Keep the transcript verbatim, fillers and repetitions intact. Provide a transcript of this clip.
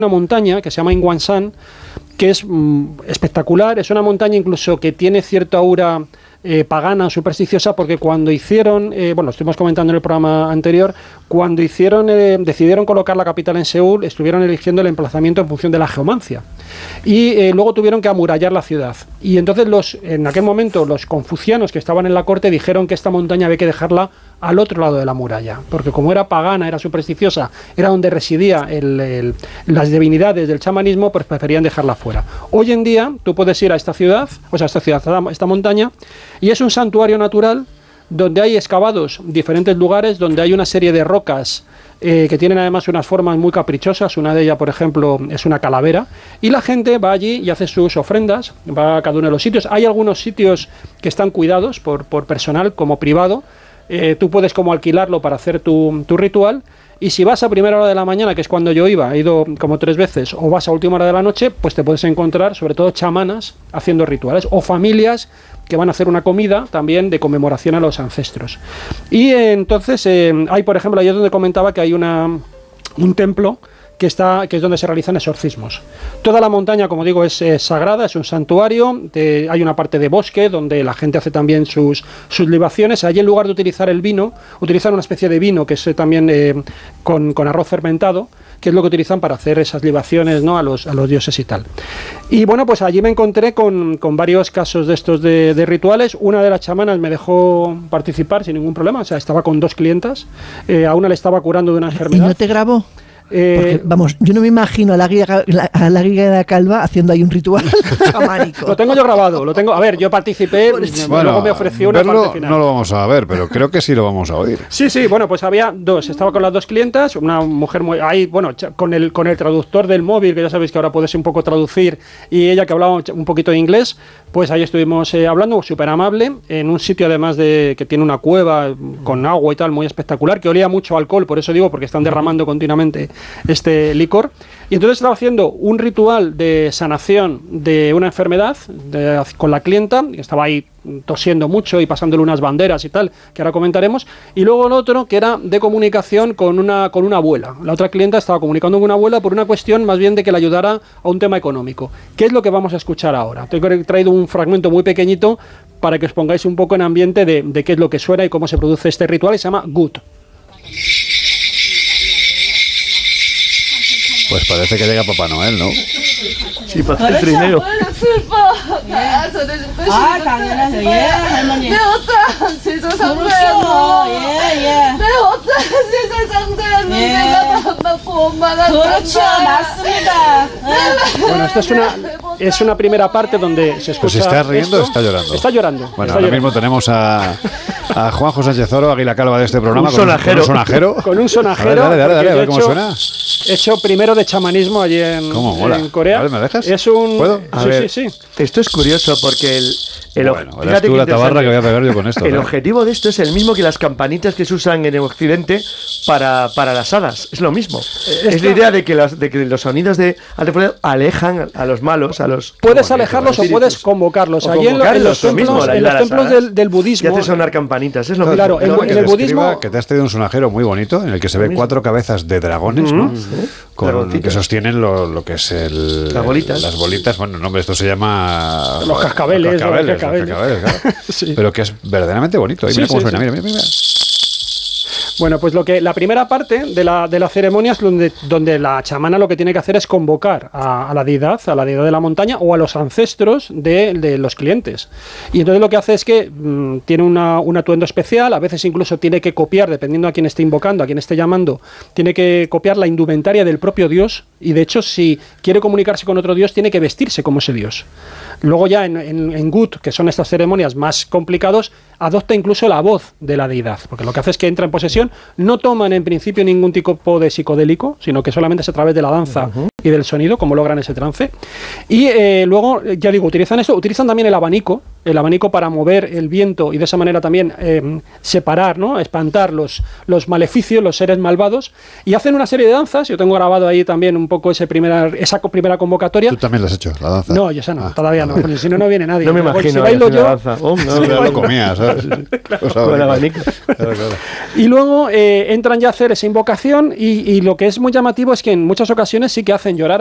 una montaña que se llama Ingwansan, que es mmm, espectacular, es una montaña incluso que tiene cierta aura eh, pagana, supersticiosa, porque cuando hicieron, eh, bueno, lo estuvimos comentando en el programa anterior, cuando hicieron, eh, decidieron colocar la capital en Seúl, estuvieron eligiendo el emplazamiento en función de la geomancia. Y eh, luego tuvieron que amurallar la ciudad. Y entonces los, en aquel momento los confucianos que estaban en la corte dijeron que esta montaña había que dejarla al otro lado de la muralla, porque como era pagana, era supersticiosa, era donde residía el, el, las divinidades del chamanismo, pues preferían dejarla fuera. Hoy en día tú puedes ir a esta ciudad, o sea, a esta ciudad, a esta montaña, y es un santuario natural donde hay excavados diferentes lugares, donde hay una serie de rocas eh, que tienen además unas formas muy caprichosas. Una de ellas, por ejemplo, es una calavera, y la gente va allí y hace sus ofrendas, va a cada uno de los sitios. Hay algunos sitios que están cuidados por, por personal como privado. Eh, tú puedes como alquilarlo para hacer tu, tu ritual, y si vas a primera hora de la mañana, que es cuando yo iba, he ido como tres veces, o vas a última hora de la noche, pues te puedes encontrar sobre todo chamanas haciendo rituales, o familias que van a hacer una comida también de conmemoración a los ancestros. Y eh, entonces eh, hay, por ejemplo, ahí es donde comentaba que hay una, un templo que, está, que es donde se realizan exorcismos. Toda la montaña, como digo, es, es sagrada, es un santuario, de, hay una parte de bosque donde la gente hace también sus, sus libaciones. Allí, en lugar de utilizar el vino, utilizan una especie de vino que es eh, también eh, con, con arroz fermentado, que es lo que utilizan para hacer esas libaciones, ¿no?, a los, a los dioses y tal. Y bueno, pues allí me encontré con, con varios casos de estos de, de rituales. Una de las chamanas me dejó participar sin ningún problema, o sea, estaba con dos clientas, eh, a una le estaba curando de una enfermedad. ¿Y no te grabó? Eh, Porque, vamos, yo no me imagino a la guía, a la guía calva haciendo ahí un ritual chamánico. Lo tengo yo grabado, lo tengo. A ver, yo participé, bueno, luego me ofreció una verlo, parte final. No lo vamos a ver, pero creo que sí lo vamos a oír. Sí, sí, bueno, pues había dos. Estaba con las dos clientas, una mujer muy, ahí, bueno, con el con el traductor del móvil, que ya sabéis que ahora puedes un poco traducir, y ella que hablaba un poquito de inglés, pues ahí estuvimos eh, hablando, súper amable, en un sitio además de que tiene una cueva con agua y tal, muy espectacular, que olía mucho a alcohol, por eso digo, porque están derramando continuamente este licor. Y entonces estaba haciendo un ritual de sanación de una enfermedad de, con la clienta, que estaba ahí tosiendo mucho y pasándole unas banderas y tal, que ahora comentaremos, y luego el otro que era de comunicación con una, con una abuela. La otra clienta estaba comunicando con una abuela por una cuestión más bien de que le ayudara a un tema económico. ¿Qué es lo que vamos a escuchar ahora? Te he traído un fragmento muy pequeñito para que os pongáis un poco en ambiente de, de qué es lo que suena y cómo se produce este ritual, y se llama Gut. Pues parece que llega Papá Noel, ¿no? Sí, para hacer trineo. 아, 당연하죠. 예, 할머니. 내 어떤 세상 상자였노? 예, 예. 내 어떤 세상 상자였는데 예. 내가 안 받고 엄마가 그렇죠, 맞습니다. Bueno, esta es una, es una primera parte donde se escucha. Pues está riendo esto. o está llorando. Está llorando. Bueno, está ahora llorando. mismo tenemos a, a Juanjo Sánchez Oro, Águila Calva de este programa. Un con sonajero. Un, con un sonajero. Con un sonajero. A ver, dale, dale, dale, porque a ver yo cómo he suena. He hecho primero de chamanismo allí en, ¿Cómo mola? en Corea. A ver, ¿me dejas? Es un. ¿Puedo? A Sí, ver, sí, sí. Esto es curioso porque el, el Bueno, fíjate verás tú qué la tabarra interesante. que voy a pegar yo con esto. El ¿eh? objetivo de esto es el mismo que las campanitas que se usan en el occidente para, para las hadas. Es lo mismo. es la idea de que, las, de que los sonidos de antepoder alejan a los malos, a los... Puedes bonito, alejarlos o espíritus. puedes convocarlos. O Allí en, lo- en los convocarlos, lo templos, mismo, la- en la- los las templos hadas. del, del Y budismo. hace sonar campanitas, es lo Claro, mismo. en- Que en el te budismo- escriba que te has traído un sonajero muy bonito en el que se ve cuatro cabezas de dragones, ¿no? Con, Dragoncitos. que sostienen lo, lo que es el, Las bolitas. Las bolitas, bueno, no, hombre, esto se llama... Los cascabeles, Los cascabeles, los cascabeles. los cascabeles, claro. Sí. Pero que es verdaderamente bonito. Y Sí, mira cómo sí, suena, sí. mira, mira, mira. Bueno, pues lo que la primera parte de la, de la ceremonia es donde, donde la chamana lo que tiene que hacer es convocar a, a la deidad, a la deidad de la montaña o a los ancestros de, de los clientes. Y entonces lo que hace es que mmm, tiene una, un atuendo especial, a veces incluso tiene que copiar, dependiendo a quién esté invocando, a quién esté llamando, tiene que copiar la indumentaria del propio dios, y de hecho si quiere comunicarse con otro dios tiene que vestirse como ese dios. Luego ya en, en, en Gut, que son estas ceremonias más complicados, adopta incluso la voz de la deidad, porque lo que hace es que entra en posesión, no toman en principio ningún tipo de psicodélico, sino que solamente es a través de la danza uh-huh. y del sonido, como logran ese trance. Y eh, luego, ya digo, utilizan eso, utilizan también el abanico, el abanico para mover el viento y de esa manera también eh, separar, ¿no? espantar los, los maleficios, los seres malvados, y hacen una serie de danzas. Yo tengo grabado ahí también un poco ese primera, esa primera convocatoria. ¿Tú también lo has hecho, la danza? No, yo esa no, ah. todavía no, porque si no, no viene nadie. No me Luego, imagino si bailo yo, la danza. Oh, no, sí, no, lo no. comías, ¿sabes? Los Con el abanico. Claro, claro. Y luego eh, entran ya a hacer esa invocación y, y lo que es muy llamativo es que en muchas ocasiones sí que hacen llorar